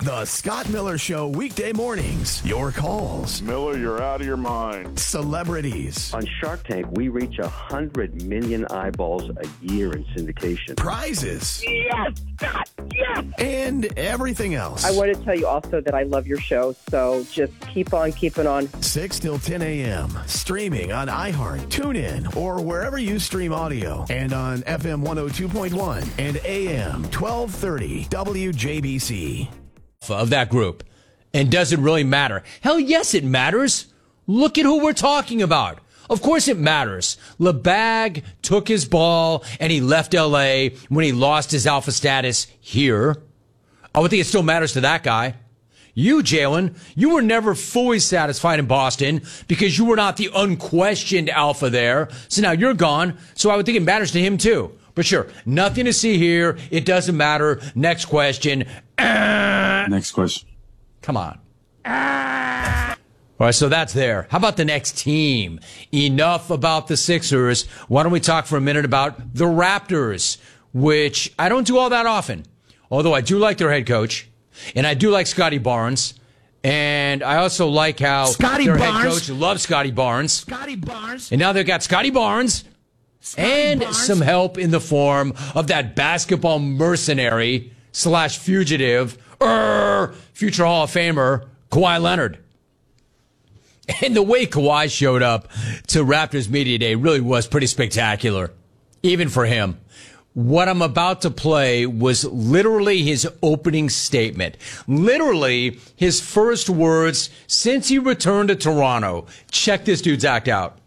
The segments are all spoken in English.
The Scott Miller Show, weekday mornings. Your calls. Miller, you're out of your mind. Celebrities. On Shark Tank, we reach 100 million eyeballs a year in syndication. Prizes. Yes, Scott, yes! And everything else. I want to tell you also that I love your show, so just keep on keeping on. 6 till 10 a.m. Streaming on iHeart, TuneIn, or wherever you stream audio. And on FM 102.1 and AM 1230 WJBC. Of that group. And does it really matter? Hell yes, it matters. Look at who we're talking about. Of course it matters. LeBag took his ball and he left LA when he lost his alpha status here. I would think it still matters to that guy. You, Jalen, you were never fully satisfied in Boston because you were not the unquestioned alpha there. So now you're gone. So I would think it matters to him too. But sure, nothing to see here. It doesn't matter. Next question. Next question. Come on. All right, so that's there. How about the next team? Enough about the Sixers. Why don't we talk for a minute about the Raptors, which I don't do all that often. Although I do like their head coach, and I do like Scotty Barnes, and I also like how their head coach loves Scotty Barnes. And now they've got Scotty Barnes and some help in the form of that basketball mercenary / fugitive, future Hall of Famer, Kawhi Leonard. And the way Kawhi showed up to Raptors Media Day really was pretty spectacular, even for him. What I'm about to play was literally his opening statement. Literally his first words since he returned to Toronto. Check this dude's act out.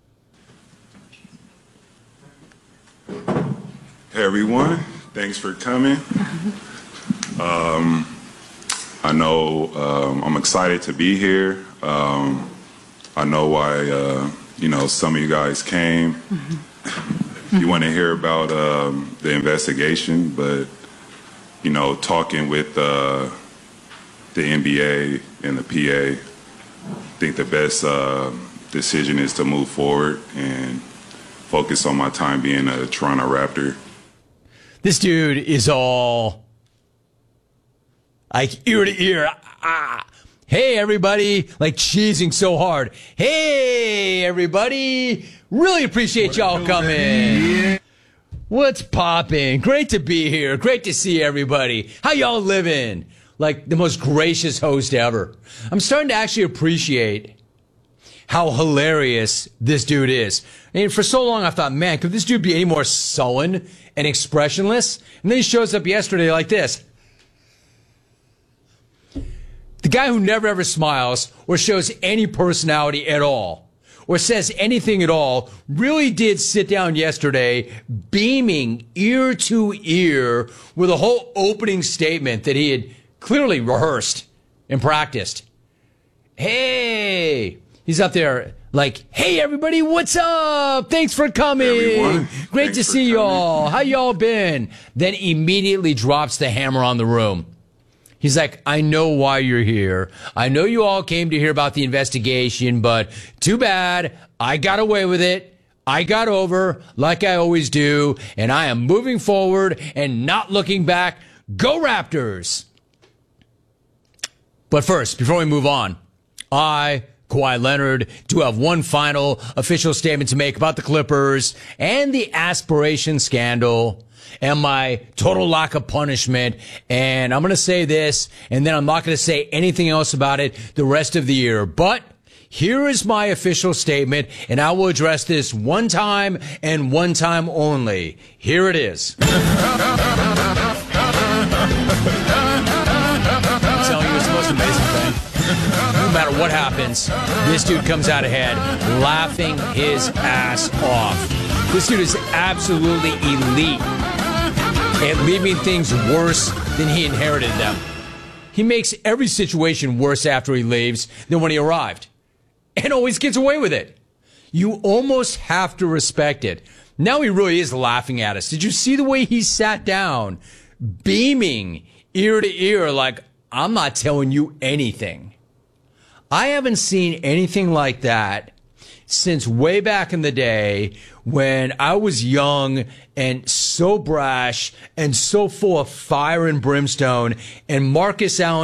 Hey everyone, thanks for coming. I know I'm excited to be here. I know why some of you guys came. You want to hear about the investigation, but talking with the NBA and the PA, I think the best decision is to move forward and focus on my time being a Toronto Raptor. This dude is all like ear to ear. Hey, everybody, like cheesing so hard. Hey, everybody, really appreciate y'all coming. What's poppin'? Great to be here. Great to see everybody. How y'all living? Like the most gracious host ever. I'm starting to actually appreciate how hilarious this dude is. And for so long I thought, man, could this dude be any more sullen and expressionless? And then he shows up yesterday like this. The guy who never ever smiles or shows any personality at all or says anything at all really did sit down yesterday beaming ear to ear with a whole opening statement that he had clearly rehearsed and practiced. Hey, he's up there like, hey, everybody, what's up? Thanks for coming. Everyone, great to see y'all. How y'all been? Then immediately drops the hammer on the room. He's like, I know why you're here. I know you all came to hear about the investigation, but too bad. I got away with it. I got over like I always do, and I am moving forward and not looking back. Go Raptors! But first, before we move on, Kawhi Leonard, do have one final official statement to make about the Clippers and the aspiration scandal and my total lack of punishment. And I'm going to say this, and then I'm not going to say anything else about it the rest of the year. But here is my official statement, and I will address this one time and one time only. Here it is. I'm telling you, it's the most amazing thing. No matter what happens, this dude comes out ahead laughing his ass off. This dude is absolutely elite at leaving things worse than he inherited them. He makes every situation worse after he leaves than when he arrived, and always gets away with it. You almost have to respect it. Now he really is laughing at us. Did you see the way he sat down, beaming ear to ear like, I'm not telling you anything? I haven't seen anything like that since way back in the day when I was young and so brash and so full of fire and brimstone, and Marcus Allen